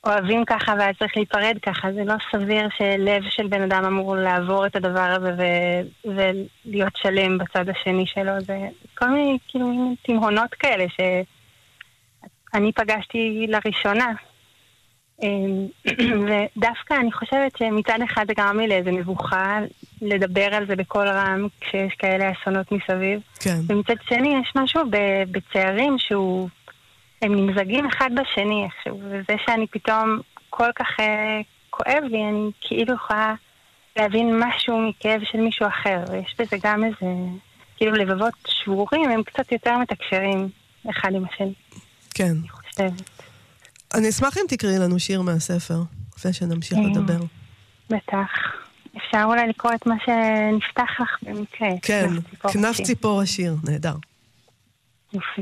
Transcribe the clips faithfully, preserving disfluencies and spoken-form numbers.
אוהבים ככה ואז צריך להיפרד ככה, זה לא סביר שלב של בן אדם אמור לעבור את הדבר הזה ו- ולהיות שלם בצד השני שלו, זה כל מיני כאילו תמהונות כאלה שאני פגשתי לראשונה. ודווקא אני חושבת שמצד אחד זה גרם לי לאיזה מבוכה לדבר על זה בכל רם כשיש כאלה אסונות מסביב. כן. ומצד שני יש משהו בצערים שהוא, הם נמזגים אחד בשני איכשהו, וזה שאני פתאום כל כך כואב לי, אני כאילו יכולה להבין משהו מכאב של מישהו אחר, ויש בזה גם איזה, כאילו לבבות שבורים הם קצת יותר מתקשרים אחד עם השני. כן. אני חושבת. אני אשמח אם תקראי לנו שיר מהספר, לפני שנמשיך לדבר. בטח. אפשר אולי לקרוא את מה שנפתח לך במקרה. כן, כנף ציפור השיר, נהדר. יופי.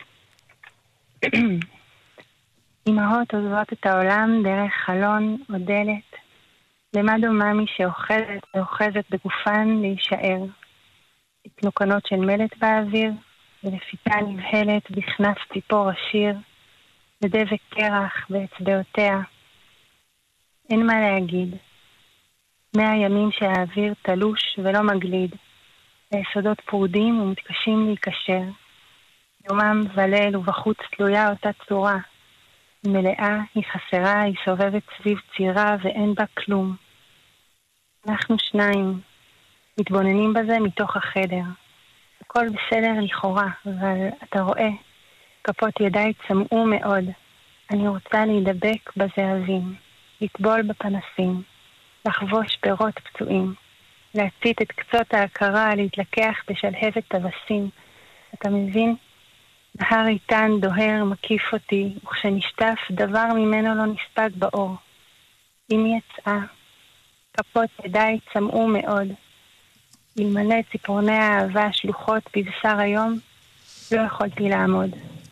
אמהות עוזבות את העולם דרך חלון או דלת. למה דומה מי שאוחזת ואוחזת בגופן להישאר. תנוקנות של מלט באוויר, ולפיתה נבהלת בכנף ציפור השיר. ודבק קרח באצבעותיה. אין מה להגיד. מאה ימים שהאוויר תלוש ולא מגליד. היסודות פרודים ומתקשים להיקשר. יומם וליל ובחוץ תלויה אותה צורה. היא מלאה, היא חסרה, היא סובבת סביב צירה ואין בה כלום. אנחנו שניים, מתבוננים בזה מתוך החדר. הכל בסדר לכאורה, אבל אתה רואה, כפות ידיי צמאו מאוד. אני רוצה להידבק בזהבים, לטבול בפנסים, לחבוש פירות פצועים, להצית את קצות ההכרה, להתלקח בשלהבת טווסים. אתה מבין? נהר איתן דוהר מקיף אותי, וכשנשטף דבר ממנו לא נספג באור. אם יצאה, כפות ידיי צמאו מאוד. אלמלא ציפורני האהבה שלוחות בבשר היום, לא יכולתי לעמוד.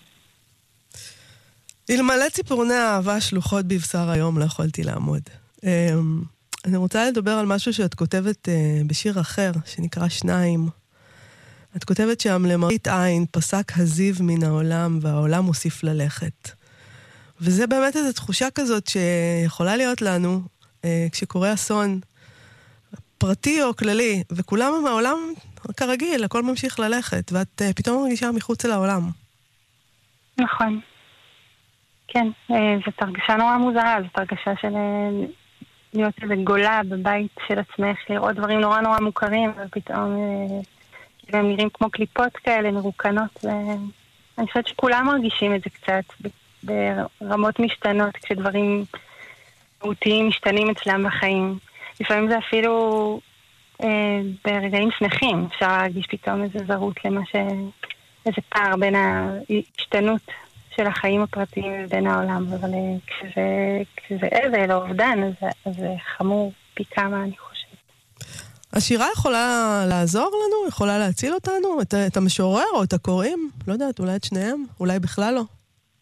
אלמלא ציפורני האהבה שלוחות בבשר היום, לא יכולתי לעמוד. אני רוצה לדבר על משהו שאת כותבת בשיר אחר, שנקרא שניים. את כותבת שם למראית עין, פסק הזיו מן העולם, והעולם מוסיף ללכת. וזה באמת איזו תחושה כזאת שיכולה להיות לנו, כשקורה אסון פרטי או כללי, וכולם מהעולם כרגיל, הכל ממשיך ללכת, ואת פתאום מרגישה מחוץ לעולם. נכון. כן, זאת הרגשה נורא מוזרה, זאת הרגשה של להיות איזה גולה בבית של עצמך, לראות דברים נורא נורא מוכרים, ופתאום כאילו הם נראים כמו קליפות כאלה, מרוקנות, ואני חושבת שכולם מרגישים את זה קצת, ברמות משתנות, כשדברים מהותיים משתנים אצלם בחיים. לפעמים זה אפילו אה, ברגעים שמחים, אפשר להרגיש פתאום איזה זרות למה ש... איזה פער בין ההשתנות של החיים הפרטיים ובין העולם, אבל כשזה, כשזה אבל או אובדן, אז, אז זה חמור פי כמה, אני חושבת. השירה יכולה לעזור לנו? יכולה להציל אותנו? את, את המשורר או את הקוראים? לא יודעת, אולי את שניהם? אולי בכלל לא?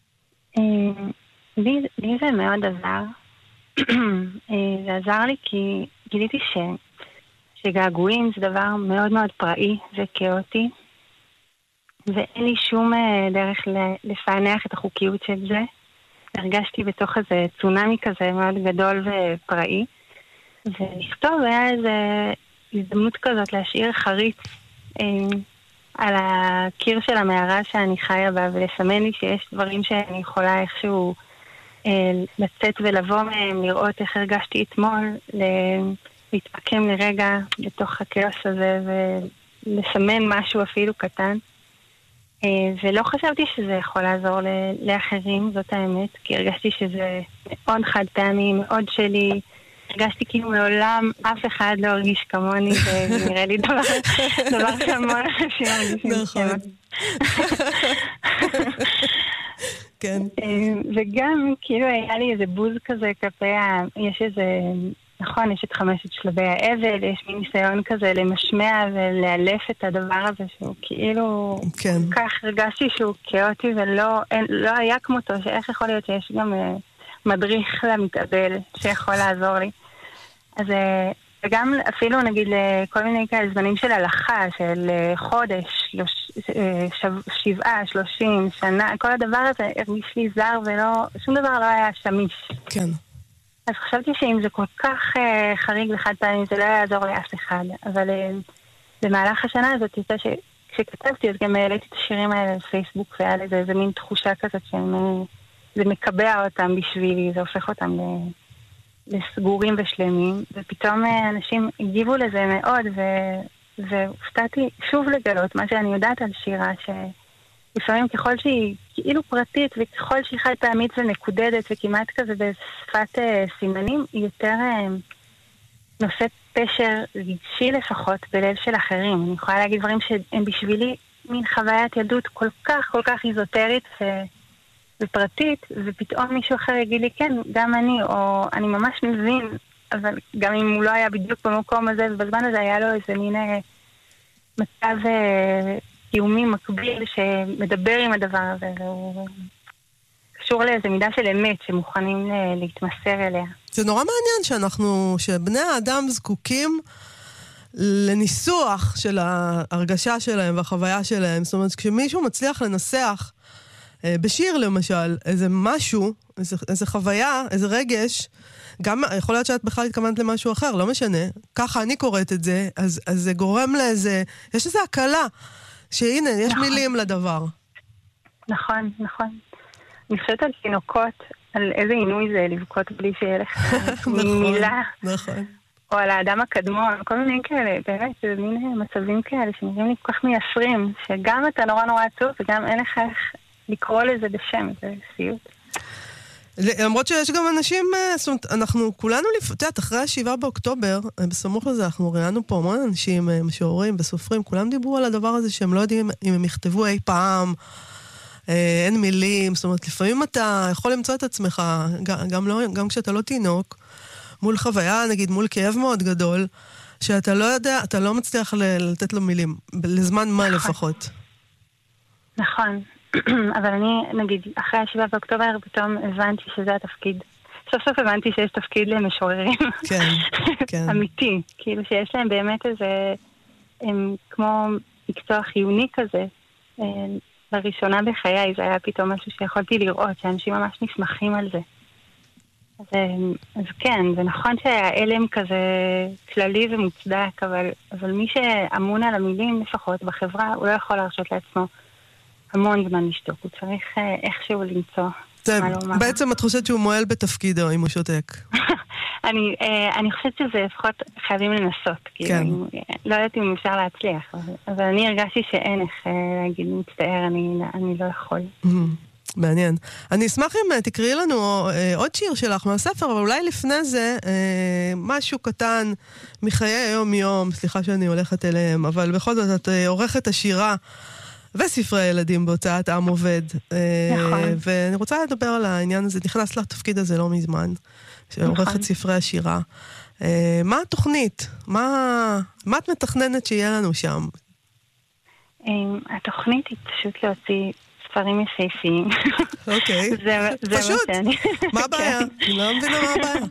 לי, לי זה מאוד עזר. זה עזר לי כי גיליתי ש, שגעגועים זה דבר מאוד מאוד פראי וכאוטי, ואין לי שום דרך לפענח את החוקיות של זה. הרגשתי בתוך איזה צונמי כזה מאוד גדול ופראי, ולכתוב היה איזה הזדמנות כזאת להשאיר חריץ אה, על הקיר של המערה שאני חיה בה, ולסמן לי שיש דברים שאני יכולה איכשהו אה, לצאת ולבוא מהם, לראות איך הרגשתי אתמול, להתפקם לרגע בתוך הכאוס הזה ולסמן משהו אפילו קטן. ולא חשבתי שזה יכול לעזור לאחרים, זאת האמת, כי הרגשתי שזה מאוד חד פעמי, מאוד שלי. הרגשתי כאילו מעולם אף אחד לא הרגיש כמוני, ונראה לי דבר, דבר שהמון אנשים מרגישים. נכון. כן. וגם כאילו היה לי איזה בוז כזה כלפי ה... יש איזה... נכון, יש את חמשת שלבי האבל, יש מין ניסיון כזה למשמע ולאלף את הדבר הזה שהוא כאילו... כן. כך הרגשתי שהוא כאוטי ולא אין, לא היה כמותו, שאיך יכול להיות שיש גם אה, מדריך למתאבל שיכול לעזור לי. אז וגם אפילו נגיד לכל מיני כאלה זמנים של הלכה, של חודש, שלוש, שבעה, שלושים שנה, כל הדבר הזה הרגיש לי זר ולא, שום דבר לא היה שמיש. כן. אז חשבתי שאם זה כל כך uh, חריג וחד פעמים, זה לא יעזור לאף אחד. אבל uh, במהלך השנה הזאת, יצא שכשכתבתי, אז גם העליתי את השירים האלה לפייסבוק, והיה לזה איזה מין תחושה כזאת שזה מקבע אותם בשבילי, זה הופך אותם לסגורים ושלמים, ופתאום uh, אנשים הגיבו לזה מאוד, ו... והופתעתי שוב לגלות מה שאני יודעת על שירה, שלפעמים ככל שהיא כאילו פרטית וככל שהיא חד פעמית ונקודדת וכמעט כזה בשפת אה, סימנים, היא יותר אה, נושאת פשר רגשי לפחות בלב של אחרים. אני יכולה להגיד דברים שהם בשבילי מין חוויית ילדות כל כך כל כך איזוטרית ו... ופרטית, ופתאום מישהו אחר יגיד לי כן, גם אני, או אני ממש מבין, אבל גם אם הוא לא היה בדיוק במקום הזה, ובזמן הזה היה לו איזה מין מצב קיומי מקביל שמדבר עם הדבר הזה, והוא קשור לאיזה מידה של אמת שמוכנים להתמסר אליה. זה נורא מעניין שאנחנו, שבני האדם זקוקים לניסוח של ההרגשה שלהם והחוויה שלהם. זאת אומרת, כשמישהו מצליח לנסח בשיר למשל, איזה משהו, איזה, איזה חוויה, איזה רגש, גם יכול להיות שאת בכלל התכוונת למשהו אחר, לא משנה. ככה אני קוראת את זה, אז, אז זה גורם לאיזה, יש איזו הקלה, שהנה, יש נכון. מילים לדבר. נכון, נכון. אני חושבת על תינוקות, על איזה עינוי זה לבכות בלי שיהיה לך מילה. נכון. או על האדם הקדמון, כל מיני כאלה, באמת, זה מין מצבים כאלה שנראים לי כל כך מייסרים, שגם אתה נורא נורא עצוב, וגם אין לך לקרוא לזה בשם, זה סיוט. למרות שיש גם אנשים, זאת אומרת, אנחנו כולנו, את יודעת, אחרי השבעה באוקטובר, בסמוך לזה, אנחנו ראינו פה המון אנשים, משוררים וסופרים, כולם דיברו על הדבר הזה שהם לא יודעים אם הם יכתבו אי פעם, אין מילים, זאת אומרת, לפעמים אתה יכול למצוא את עצמך, גם, לא, גם כשאתה לא תינוק, מול חוויה, נגיד, מול כאב מאוד גדול, שאתה לא יודע, אתה לא מצליח לתת לו מילים, לזמן מה לפחות. נכון. אבל אני, נגיד, אחרי השבעה באוקטובר, פתאום הבנתי שזה התפקיד. סוף סוף הבנתי שיש תפקיד למשוררים. כן, כן. אמיתי. כאילו שיש להם באמת איזה, הם כמו מקצוע חיוני כזה. לראשונה בחיי זה היה פתאום משהו שיכולתי לראות, שאנשים ממש נשמחים על זה. אז, אז כן, זה נכון שהאלם כזה כללי ומוצדק, אבל, אבל מי שאמון על המילים לפחות בחברה, הוא לא יכול להרשות לעצמו המון זמן לשתוק, הוא צריך איכשהו למצוא מה לומר. בעצם את חושבת שהוא מועל בתפקידו אם הוא שותק? אני, אני חושבת שזה לפחות חייבים לנסות, כאילו, לא יודעת אם אפשר להצליח, אבל אני הרגשתי שאין איך להגיד מצטער, אני, אני לא יכול. מעניין. אני אשמח אם תקראי לנו עוד שיר שלך מהספר, אבל אולי לפני זה משהו קטן מחיי היום-יום, סליחה שאני הולכת אליהם, אבל בכל זאת את עורכת השירה וספרי ילדים בהוצאת עם עובד. נכון. ואני רוצה לדבר על העניין הזה, נכנס לתפקיד הזה לא מזמן, שעורכת ספרי השירה. מה התוכנית? מה, מה את מתכננת שיהיה לנו שם? התוכנית היא פשוט להוציא ספרים יפהפיים. אוקיי. זה, זה פשוט. מה שאני... מה הבעיה? אני לא מבינה מה הבעיה.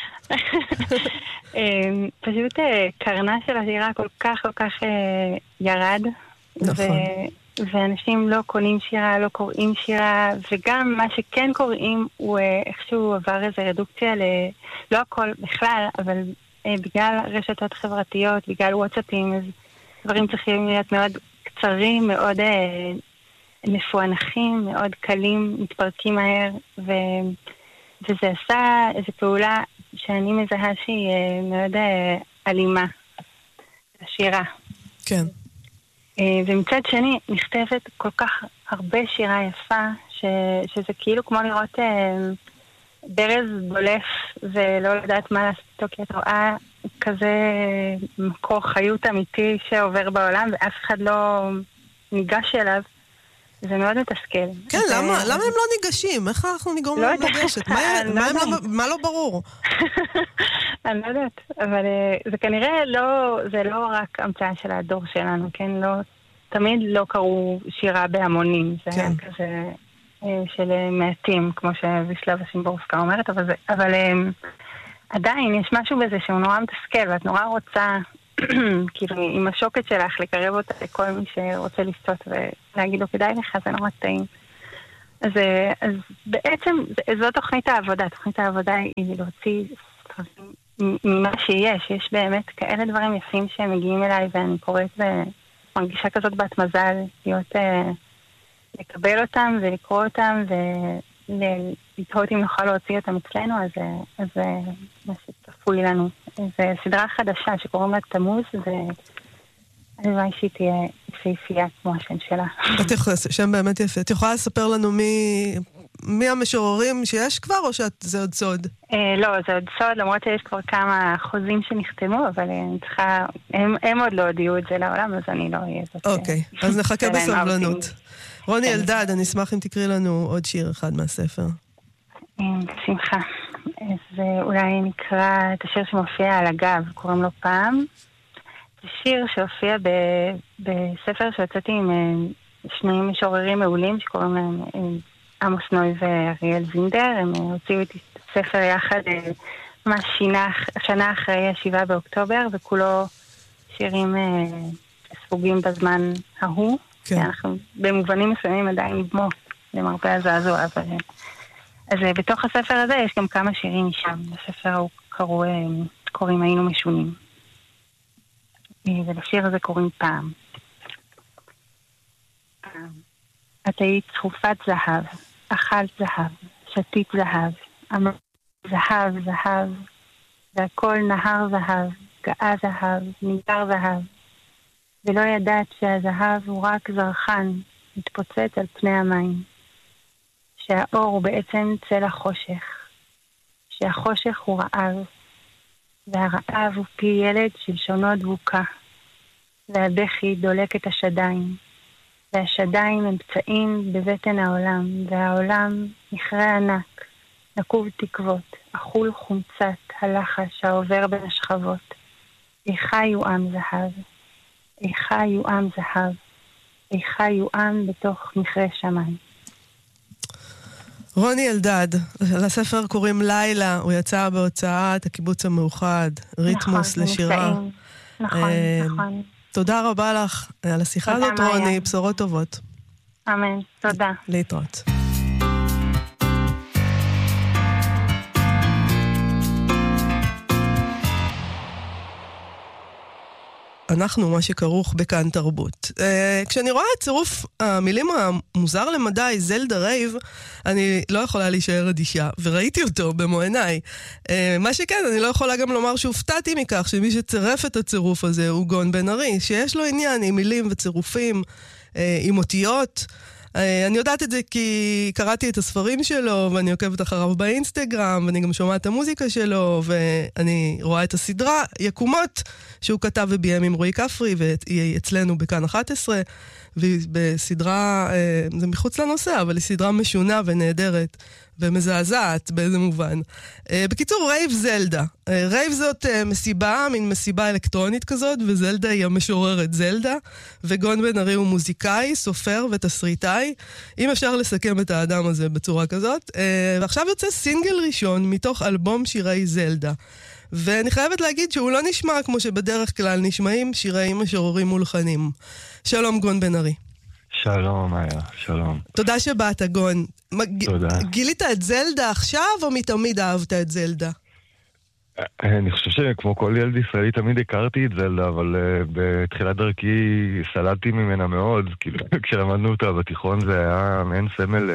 פשוט קרנה של השירה כל כך כל כך ירד. נכון. ואנשים לא קונים שירה, לא קוראים שירה, וגם מה שכן קוראים הוא איכשהו עבר איזו רדוקציה ל... לא הכל בכלל, אבל בגלל רשתות חברתיות, בגלל וואטסאפים, אז דברים צריכים להיות מאוד קצרים, מאוד מפוענחים, מאוד קלים, מתפרקים מהר, ו... וזה עשה איזו פעולה שאני מזהה שהיא מאוד אלימה, השירה. כן. ומצד שני, נכתבת כל כך הרבה שירה יפה, ש... שזה כאילו כמו לראות ברז דולף ולא לדעת מה לעשות איתו, כי את רואה כזה מקור חיות אמיתי שעובר בעולם, ואף אחד לא ניגש אליו. זה מאוד מתסכל. כן, למה, למה הם לא ניגשים? איך אנחנו נגרום להם לגשת? מה לא ברור? אני לא יודעת, אבל זה כנראה לא, זה לא רק המצאה של הדור שלנו, כן? לא, תמיד לא קראו שירה בהמונים, זה היה כזה של מעטים, כמו שוויסלבה שימבורסקה אומרת, אבל, אבל עדיין יש משהו בזה שהוא נורא מתסכל, ואת נורא רוצה כאילו, עם השוקת שלך, לקרב אותה לכל מי שרוצה לשתות ולהגיד לו, כדאי לך, זה נורא טעים. אז, אז בעצם, זו תוכנית העבודה. תוכנית העבודה היא להוציא ממה שיש. יש באמת כאלה דברים יפים שהם מגיעים אליי, ואני קוראת ומרגישה כזאת בת מזל להיות, לקבל אותם ולקרוא אותם ולתהות אם נוכל להוציא אותם אצלנו, אז זה מה שצפוי לנו. זו סדרה חדשה שקוראים לה תמוז, והלוואי שהיא תהיה יפהפייה כמו השם שלה. שם באמת יפה. את יכולה לספר לנו מי... מי המשוררים שיש כבר, או שזה עוד סוד? לא, זה עוד סוד, למרות שיש כבר כמה חוזים שנחתמו, אבל אני צריכה, הם עוד לא הודיעו את זה לעולם, אז אני לא אהיה זאת. אוקיי, אז נחכה בסבלנות. רוני אלדד, אני אשמח אם תקריא לנו עוד שיר אחד מהספר. בשמחה. אז אולי נקרא את השיר שמופיע על הגב, קוראים לו פעם. זה שיר שהופיע בספר שהוצאתי עם שני משוררים מעולים, שקוראים להם עמוס נוי ואריאל זינדר. הם הוציאו את הספר יחד ממש שנה אחרי השבעה באוקטובר, וכולו שירים ספוגים בזמן ההוא. כן. אנחנו במובנים מסוימים עדיין נדמו למרפא הזעזוע, אבל... אז בתוך הספר הזה יש גם כמה שירים משם. בספר הוא קראו, קוראים היינו משונים. ולשיר הזה קוראים פעם. את היית צחופת זהב, אכלת זהב, שתית זהב, אמרת זהב, זהב, והכל נהר זהב, גאה זהב, ניגר זהב, ולא ידעת שהזהב הוא רק זרחן, מתפוצץ על פני המים. שהאור הוא בעצם צל החושך, שהחושך הוא רעב, והרעב הוא פי ילד שלשונו דבוקה, והבכי דולק את השדיים, והשדיים הם פצעים בבטן העולם, והעולם מכרה ענק, נקוב תקוות, אכול חומצת הלחש העובר בין השכבות. איכה יועם זהב, איכה יועם זהב, איכה יועם בתוך מכרה שמיים. רוני אלדד, לספר קוראים לילה, הוא יצא בהוצאת הקיבוץ המאוחד, ריתמוס לשירה. נכון, נכון. תודה רבה לך על השיחה הזאת, רוני, בשורות טובות. אמן, תודה. להתראות. אנחנו מה שכרוך בכאן תרבות. Uh, כשאני רואה את צירוף המילים המוזר למדי, זלדה רייב, אני לא יכולה להישאר אדישה, וראיתי אותו במו עיניי. Uh, מה שכן, אני לא יכולה גם לומר שהופתעתי מכך שמי שצירף את הצירוף הזה הוא גון בן ארי, שיש לו עניין עם מילים וצירופים, uh, עם אותיות. אני יודעת את זה כי קראתי את הספרים שלו, ואני עוקבת אחריו באינסטגרם, ואני גם שומעת את המוזיקה שלו, ואני רואה את הסדרה יקומות שהוא כתב וביים עם רועי כפרי, והיא אצלנו בכאן אחת עשרה, ובסדרה, זה מחוץ לנושא, אבל היא סדרה משונה ונהדרת, ומזעזעת באיזה מובן. בקיצור, רייב זלדה. רייב זאת מסיבה, מין מסיבה אלקטרונית כזאת, וזלדה היא המשוררת זלדה, וגון בן ארי הוא מוזיקאי, סופר ותסריטאי, אם אפשר לסכם את האדם הזה בצורה כזאת. ועכשיו יוצא סינגל ראשון מתוך אלבום שירי זלדה. ואני חייבת להגיד שהוא לא נשמע כמו שבדרך כלל נשמעים שירי משוררים מולחנים. שלום גון בן ארי. שלום, איה, שלום. תודה שבאת, גון. תודה. גילית את זלדה עכשיו, או מתמיד אהבת את זלדה? אני חושב שכמו כל ילד ישראלי תמיד הכרתי את זלדה, אבל בתחילת דרכי סלדתי ממנה מאוד. כאילו, כשלמדנו אותה בתיכון זה היה מעין סמל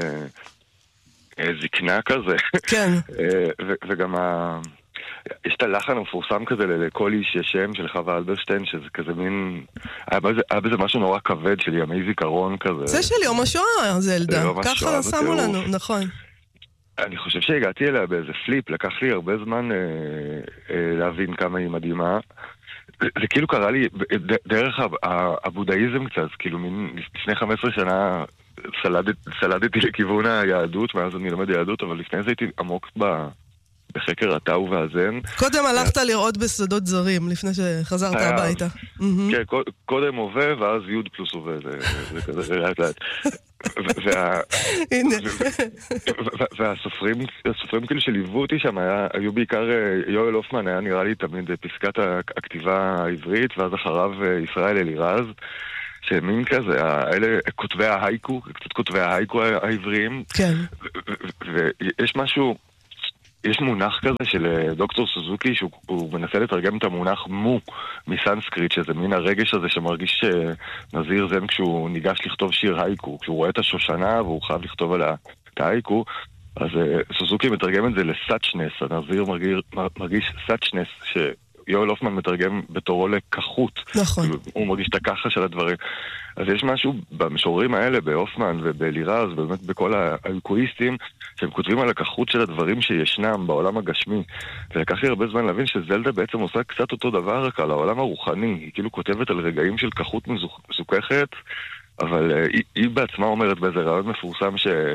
זקנה כזה. כן. וגם ה... יש את הלחן המפורסם כזה לכל איש השם של חווה אלברשטיין, שזה כזה מין... היה בזה, היה בזה משהו נורא כבד של ימי זיכרון כזה. זה של יום השואה, זלדה. ככה שמו לנו, נכון. אני חושב שהגעתי אליה באיזה פליפ, לקח לי הרבה זמן אה, אה, להבין כמה היא מדהימה. זה, זה כאילו קרה לי ד, דרך הבודהיזם קצת, כאילו מין, לפני חמש עשרה שנה סלדת, סלדתי לכיוון היהדות, מאז אני לומד יהדות, אבל לפני זה הייתי עמוק ב... בחקר הטאו והזן. קודם הלכת לראות בסודות זרים, לפני שחזרת הביתה. כן, קודם הווה, ואז יוד פלוס הווה, זה כזה לאט לאט. והסופרים, הסופרים כאילו שליוו אותי שם, היו בעיקר יואל הופמן, היה נראה לי תמיד פסקת הכתיבה העברית, ואז אחריו ישראל אלירז, שמין כזה, האלה כותבי ההייקו, קצת כותבי ההייקו העבריים. כן. ויש משהו, יש מונח כזה של דוקטור סוזוקי, שהוא מנסה לתרגם את המונח מו מסנסקריט, שזה מין הרגש הזה שמרגיש נזיר זן כשהוא ניגש לכתוב שיר הייקו, כשהוא רואה את השושנה והוא חייב לכתוב עליה את ההייקו, אז סוזוקי מתרגם את זה לסאצ'נס, הנזיר מרגיש, מרגיש סאצ'נס, שיואל הופמן מתרגם בתורו לכחות. נכון. הוא מרגיש את הככה של הדברים. אז יש משהו במשוררים האלה, בהופמן ובלירז, ובאמת בכל האלכוהיסטים, שהם כותבים על הכחות של הדברים שישנם בעולם הגשמי. ולקח לי הרבה זמן להבין שזלדה בעצם עושה קצת אותו דבר רק על העולם הרוחני. היא כאילו כותבת על רגעים של כחות מזוכחת, אבל uh, היא, היא בעצמה אומרת באיזה רעיון מפורסם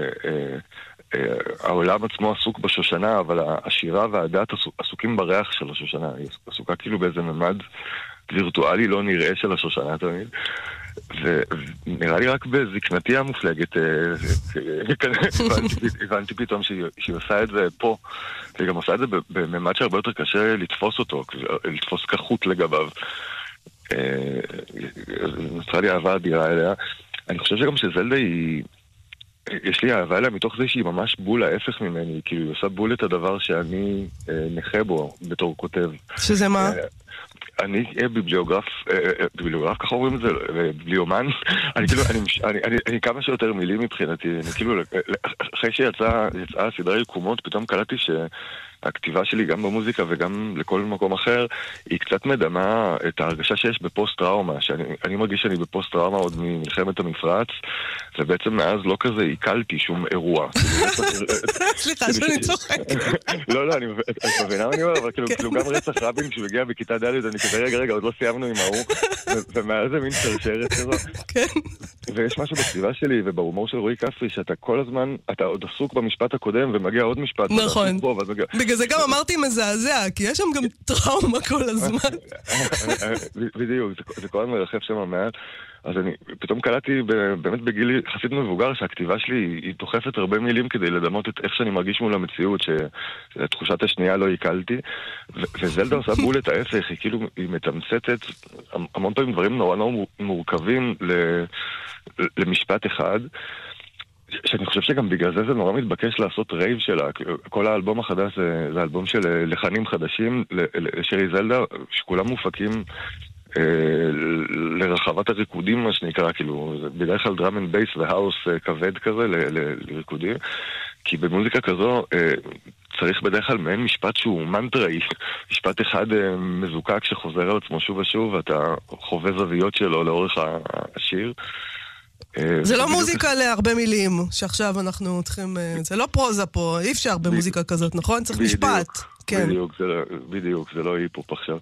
שהעולם uh, uh, עצמו עסוק בשושנה, אבל השירה והדת עסוקים בריח של השושנה. היא עסוקה כאילו באיזה ממד וירטואלי לא נראה של השושנה תמיד. ונראה לי רק בזקנתי המופלגת הבנתי פתאום שהיא עושה את זה פה, והיא גם עושה את זה בממד שהרבה יותר קשה לתפוס אותו, לתפוס כחות לגביו. נוצרה לי אהבה אדירה אליה. אני חושב שגם שזלדה היא, יש לי אהבה אליה מתוך זה שהיא ממש בול ההפך ממני, כאילו היא עושה בול את הדבר שאני נכה בו בתור כותב. שזה מה? אני ביבליוגרף, ביבליוגרף ככה אומרים את זה, ביבליומן, אני כאילו, אני כמה שיותר מילים מבחינתי, אני כאילו, אחרי שיצאה סדרה יקומות, פתאום קלטתי שהכתיבה שלי גם במוזיקה וגם לכל מקום אחר, היא קצת מדמה את ההרגשה שיש בפוסט-טראומה, שאני מרגיש שאני בפוסט-טראומה עוד ממלחמת המפרץ, ובעצם מאז לא כזה עיקלתי שום אירוע. סליחה שאני צוחק. לא, לא, אני מבינה מה אני אומר, אבל כאילו גם רצח רבין כשהוא הגיע בכיתה ד' אני כזה רגע רגע עוד לא סיימנו עם ההוא, ומאז זה מין שרשרת כזו. כן. ויש משהו בכתיבה שלי ובהומור של רועי כפרי שאתה כל הזמן, אתה עוד עסוק במשפט הקודם ומגיע עוד משפט. נכון. בגלל זה גם אמרתי מזעזע, כי יש שם גם טראומה כל הזמן. בדיוק, זה כל הזמן מרחב שם מעט. אז אני פתאום קלטתי באמת בגיל יחסית מבוגר שהכתיבה שלי היא דוחפת הרבה מילים כדי לדמות את איך שאני מרגיש מול המציאות, שתחושת השנייה לא עיקלתי, וזלדה עושה בול את ההפך, היא כאילו, היא מתמצתת המון פעמים דברים נורא נורא מורכבים למשפט אחד, שאני חושב שגם בגלל זה זה נורא מתבקש לעשות רייב שלה. כל האלבום החדש זה, זה אלבום של לחנים חדשים לשירי זלדה, שכולם מופקים לרחבת הריקודים, מה שנקרא, כאילו, בדרך כלל דראם אנד בייס והאוס כבד כזה לריקודים, כי במוזיקה כזו צריך בדרך כלל מעין משפט שהוא מנטראי, משפט אחד מזוקק שחוזר על עצמו שוב ושוב, ואתה חווה זוויות שלו לאורך השיר. זה לא מוזיקה להרבה מילים, שעכשיו אנחנו צריכים, זה לא פרוזה פה, אי אפשר במוזיקה כזאת, נכון? צריך משפט. בדיוק, בדיוק, זה לא היפופ עכשיו.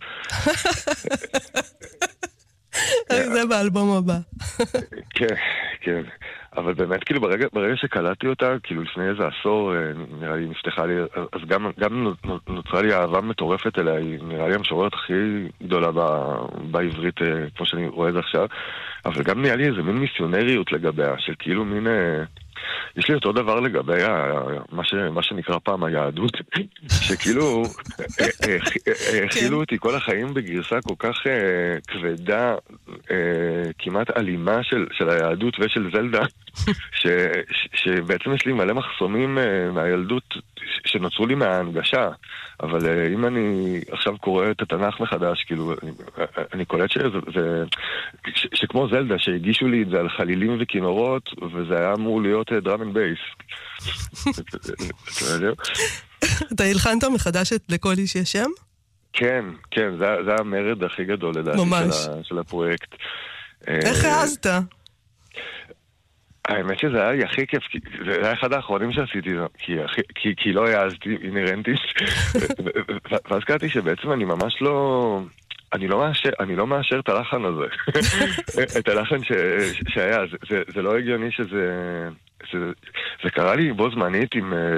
זה באלבום הבא. כן, כן. אבל באמת, כאילו, ברגע, ברגע שקלטתי אותה, כאילו, לפני איזה עשור, נראה לי, נפתחה לי, אז גם, גם נוצרה לי אהבה מטורפת אליה, היא נראה לי המשוררת הכי גדולה בעברית, כמו שאני רואה את זה עכשיו, אבל גם נראה לי איזה מין מיסיונריות לגביה, של כאילו מין... יש לי אותו דבר לגבי מה, ש, מה שנקרא פעם היהדות, שכאילו הכילו אותי כל החיים בגרסה כל כך כבדה, כמעט אלימה של, של היהדות ושל זלדה, ש, ש, שבעצם יש לי מלא מחסומים מהילדות שנוצרו לי מההנגשה, אבל אם אני עכשיו קורא את התנ"ך מחדש, כאילו, אני, אני קולט שזה, זה, ש, שכמו זלדה, שהגישו לי את זה על חלילים וכינורות, וזה היה אמור להיות דראם אנד בייס. אתה הלחנת מחדש לכל איש יש שם? כן, כן, זה המרד הכי גדול לדעתי של הפרויקט. איך העזת? האמת שזה היה הכי כיף, זה היה אחד האחרונים שעשיתי, כי לא העזתי אינרנטית, ואז קראתי שבעצם אני ממש לא... אני לא מאשר, אני לא מאשר את הלחן הזה. את הלחן שהיה, זה לא הגיוני שזה... זה קרה לי בו זמנית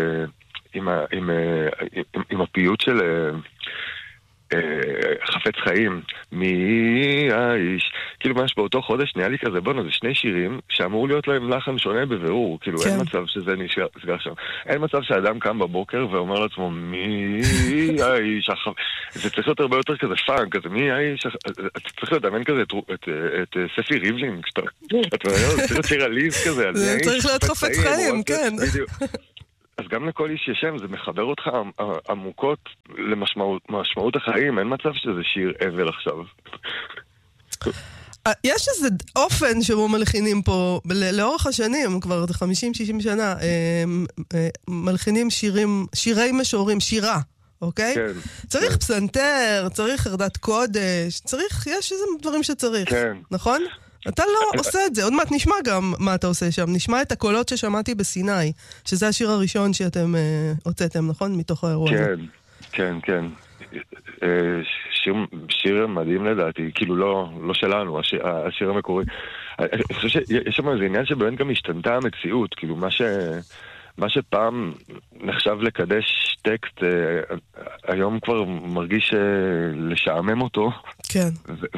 עם הפיוט של חפץ חיים. מי האיש? כאילו ממש באותו חודש נהיה לי כזה, בואו, זה שני שירים שאמור להיות להם לחן שונה בבירור, כאילו אין מצב שזה נסגר שם. אין מצב שאדם קם בבוקר ואומר לעצמו, מי האיש החבר... זה צריך להיות הרבה יותר כזה פאנק, כזה, מי האיש החבר... אתה צריך לדמיין כזה את ספי ריבלין, כשאתה... אתה יודע, זה צריך להיות שיר עליז כזה, זה צריך להיות חפץ חיים, כן. אז גם לכל איש ישם, זה מחבר אותך עמוקות למשמעות החיים, אין מצב שזה שיר אבל עכשיו. יש איזה אופן שבו מלחינים פה, לאורך השנים, כבר חמישים שישים שנה, מלחינים שירים, שירי משוררים, שירה, אוקיי? כן. צריך כן. פסנתר, צריך חרדת קודש, צריך, יש איזה דברים שצריך, כן. נכון? אתה לא עושה את זה, עוד מעט נשמע גם מה אתה עושה שם, נשמע את הקולות ששמעתי בסיני, שזה השיר הראשון שאתם הוצאתם, נכון? מתוך האירוע הזה. כן, כן, כן. שיר, שיר מדהים לדעתי, כאילו לא, לא שלנו, השיר, השיר המקורי. אני חושב שיש שם איזה עניין שבאמת גם השתנתה המציאות, כאילו מה ש... מה שפעם נחשב לקדש טקסט, היום כבר מרגיש לשעמם אותו. כן.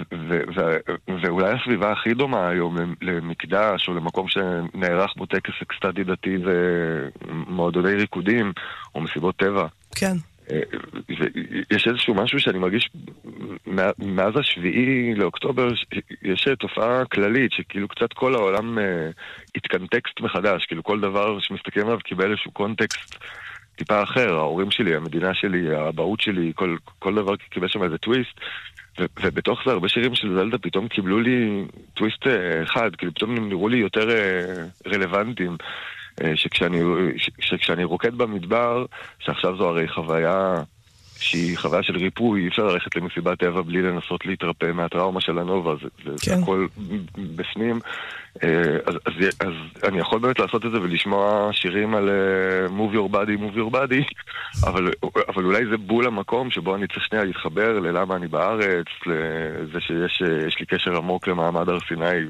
ואולי הסביבה הכי דומה היום למקדש או למקום שנערך בו טקס אקסטטי דתי ומועדוני ריקודים או מסיבות טבע. כן. יש איזשהו משהו שאני מרגיש מאז השביעי לאוקטובר יש תופעה כללית שכאילו קצת כל העולם התקנטקסט מחדש, כאילו כל דבר שמסתכלים עליו קיבל איזשהו קונטקסט טיפה אחר, ההורים שלי, המדינה שלי, האבהות שלי, כל, כל דבר קיבל שם איזה טוויסט, ו- ובתוך זה הרבה שירים של זלדה פתאום קיבלו לי טוויסט אחד, כאילו פתאום הם נראו לי יותר רלוונטיים. שכשאני, שכשאני רוקד במדבר, שעכשיו זו הרי חוויה שהיא חוויה של ריפוי, אי אפשר ללכת למסיבת טבע בלי לנסות להתרפא מהטראומה של הנובה, זה, זה, כן. זה הכל בפנים. אז, אז, אז אני יכול באמת לעשות את זה ולשמוע שירים על uh, move your body, move your body, אבל, אבל אולי זה בול המקום שבו אני צריך שנייה להתחבר ללמה אני בארץ, לזה שיש יש לי קשר עמוק למעמד הר סיני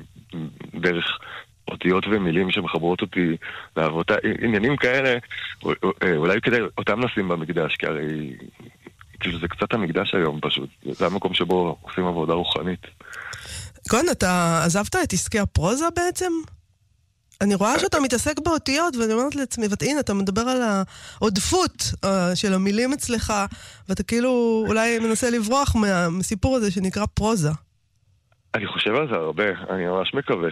דרך אותיות ומילים שמחברות אותי לעבודה, עניינים כאלה, אולי כדי אותם נשים במקדש, כי הרי כאילו זה קצת המקדש היום פשוט, זה המקום שבו עושים עבודה רוחנית. כהן, אתה עזבת את עסקי הפרוזה בעצם? אני רואה שאתה מתעסק באותיות, ואני אומרת לעצמי, והנה, אתה מדבר על העודפות של המילים אצלך, ואתה כאילו אולי מנסה לברוח מהסיפור הזה שנקרא פרוזה. אני חושב על זה הרבה, אני ממש מקווה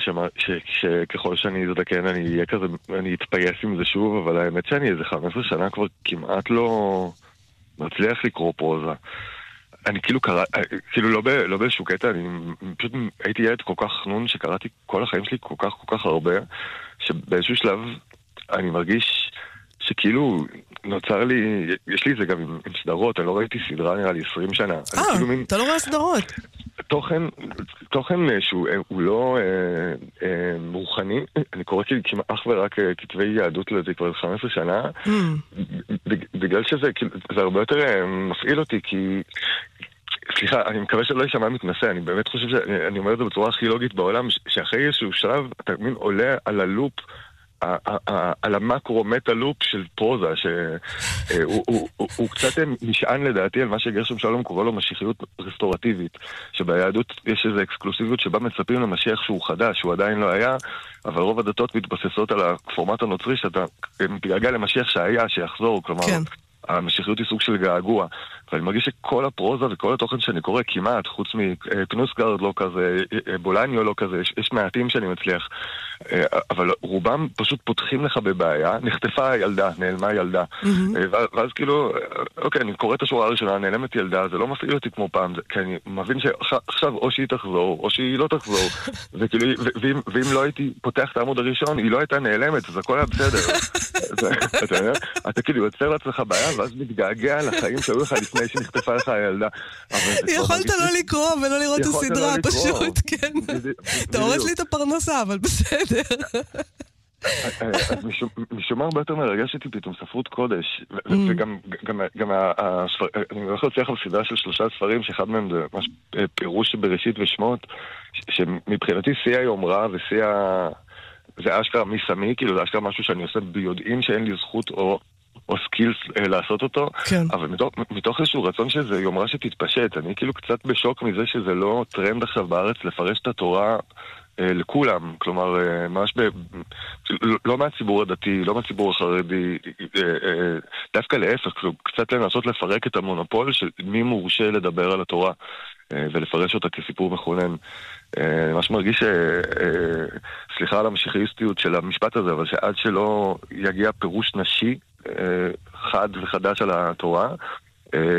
שככל שאני אזדקן אני אהיה כזה, אני אתפייס עם זה שוב, אבל האמת שאני איזה חמש עשרה שנה כבר כמעט לא מצליח לקרוא פרוזה. אני כאילו קרא, כאילו לא, ב, לא באיזשהו קטע, אני פשוט הייתי ילד כל כך חנון שקראתי כל החיים שלי כל כך כל כך הרבה, שבאיזשהו שלב אני מרגיש שכאילו נוצר לי, יש לי זה גם עם, עם סדרות, אני לא ראיתי סדרה נראה לי עשרים שנה. אה, כאילו מין... אתה לא רואה סדרות? תוכן, תוכן שהוא הוא לא אה, אה, רוחני, אני קורא כמעט אך ורק כתבי יהדות לזה כבר חמש עשרה שנה, mm. בגלל שזה זה הרבה יותר מפעיל אותי, כי סליחה, אני מקווה שלא יישמע מתנשא, אני באמת חושב שאני אומר את זה בצורה הכי לוגית בעולם, שאחרי איזשהו שלב אתה מין עולה על הלופ, על המקרו-מטה-לופ של פרוזה, שהוא קצת נשען לדעתי על מה שגרשם שלום קורא לו משיחיות רסטורטיבית, שביהדות יש איזו אקסקלוסיביות שבה מצפים למשיח שהוא חדש, שהוא עדיין לא היה, אבל רוב הדתות מתבססות על הפורמט הנוצרי שאתה מתגעגע למשיח שהיה, שיחזור, כלומר המשיחיות היא סוג של געגוע, ואני מרגיש שכל הפרוזה וכל התוכן שאני קורא כמעט, חוץ מקנוסגרד לא כזה, בולניו לא כזה, יש, יש מעטים שאני מצליח, אבל רובם פשוט פותחים לך בבעיה, נחטפה הילדה, נעלמה ילדה, mm-hmm. ואז כאילו, אוקיי, אני קורא את השורה הראשונה, נעלמת ילדה, זה לא מפעיל אותי כמו פעם, זה, כי אני מבין שעכשיו או שהיא תחזור, או שהיא לא תחזור, וכאילו, ואם, ואם לא הייתי פותח את העמוד הראשון, היא לא הייתה נעלמת, אז הכל היה בסדר. אתה יודע? אתה כאילו יוצר לעצמך בעיה, ואז מתגעגע לחיים שהיו לך לפני שנחטפה לך הילדה. יכולת לא לקרוא ולא לראות את הסדרה, פשוט, כן. אתה הורס לי את הפרנסה, אבל בסדר. אז משום מה הרבה יותר מרגש אותי פתאום ספרות קודש, וגם אני הולך להוציא לך בסדרה של שלושה ספרים, שאחד מהם זה ממש פירוש בראשית ושמות, שמבחינתי שיא היומרה ושיא ה... זה אשכרה מי סמי, כאילו זה אשכרה משהו שאני עושה ביודעין שאין לי זכות או או סקילס לעשות אותו, כן. אבל מתוך, מתוך איזשהו רצון שזה יומרה שתתפשט, אני כאילו קצת בשוק מזה שזה לא טרנד עכשיו בארץ לפרש את התורה לכולם, כלומר, ממש ב... לא מהציבור הדתי, לא מהציבור החרדי, דווקא להפך, קצת לנסות לפרק את המונופול של מי מורשה לדבר על התורה ולפרש אותה כסיפור מכונן. אני ממש מרגיש, סליחה על המשיחיסטיות של המשפט הזה, אבל שעד שלא יגיע פירוש נשי חד וחדש על התורה,